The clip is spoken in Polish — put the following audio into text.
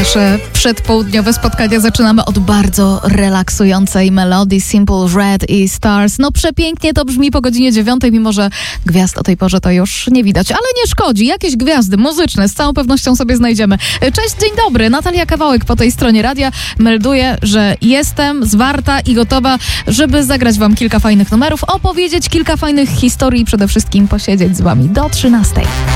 nasze przedpołudniowe spotkania zaczynamy od bardzo relaksującej melodii Simple Red i Stars. No przepięknie to brzmi po godzinie 9, mimo że gwiazd o tej porze to już nie widać, ale nie szkodzi. Jakieś gwiazdy muzyczne z całą pewnością sobie znajdziemy. Cześć, dzień dobry. Natalia Kawałek po tej stronie radia melduje, że jestem zwarta i gotowa, żeby zagrać wam kilka fajnych numerów, opowiedzieć kilka fajnych historii i przede wszystkim posiedzieć z wami do 13.